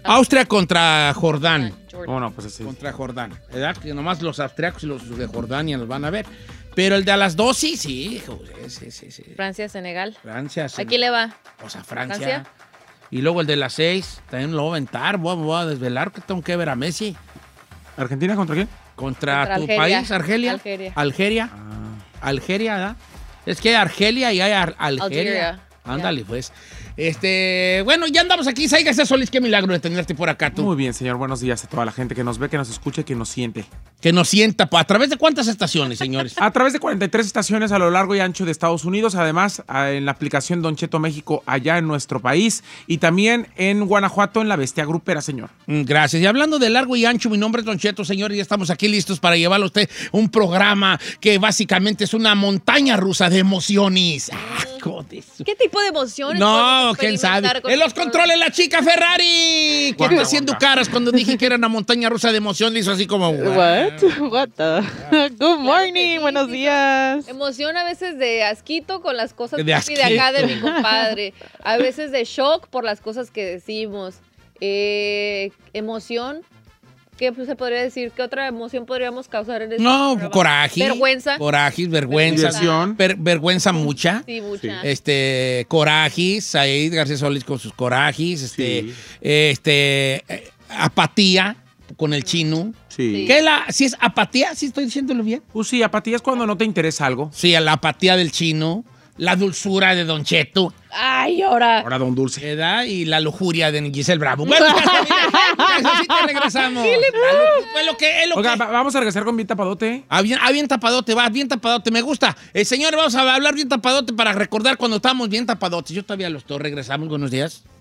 Austria contra Jordán. Oh, no, pues así. Contra Jordán. ¿Verdad? Que nomás los austriacos y los de Jordania los van a ver. Pero el de a las 2 sí. Joder, sí. Francia, Senegal. Francia, ¿A quién le va? O sea, Francia. Y luego el de las 6, también lo voy a aventar. Voy a desvelar que tengo que ver a Messi. ¿Argentina contra quién? Contra tu Algeria. país, Argelia. Algeria. Algeria, ¿verdad? Es que hay Argelia y hay Algeria. Ándale, pues. Bueno, ya andamos aquí. Sáigase, Solís, qué milagro de tenerte por acá, tú. Muy bien, señor. Buenos días a toda la gente que nos ve, que nos escucha y que nos siente. Que nos sienta. ¿A través de cuántas estaciones, señores? A través de 43 estaciones a lo largo y ancho de Estados Unidos. Además, en la aplicación Don Cheto México, allá en nuestro país. Y también en Guanajuato, en la Bestia Grupera, señor. Gracias. Y hablando de largo y ancho, mi nombre es Don Cheto, señor, y ya estamos aquí listos para llevarle a usted un programa que básicamente es una montaña rusa de emociones. Joder. ¿Qué tipo de emociones? No, quién sabe. En los controles, la chica Ferrari. Que está haciendo caras cuando dije que era una montaña rusa de emoción. Le hizo así como... What the? Good morning, buenos días. Emoción a veces de asquito con las cosas De de acá de asquito. mi compadre. A veces de shock por las cosas que decimos. Emoción. ¿Qué se podría decir? ¿Qué otra emoción podríamos causar en este programa? Coraje. Vergüenza. Coraje, vergüenza. Diversión. Vergüenza mucha. Sí, mucha. Corajes. Said García Solís con sus corajes. Sí. Apatía con el chino. Sí. ¿Qué si es apatía? ¿Sí estoy diciéndolo bien? Pues sí, apatía es cuando no te interesa algo. Sí, la apatía del chino. La dulzura de Don Cheto. Ay, ahora. Ahora, don Dulce. ¿Verdad? Y la lujuria de Giselle Bravo. Bueno, ya sí te regresamos. Pues es lo Oiga, que... vamos a regresar con bien tapadote. Bien tapadote, bien tapadote, me gusta. Señor, vamos a hablar bien tapadote para recordar cuando estábamos bien tapadotes. Yo todavía lo estoy, regresamos, buenos días.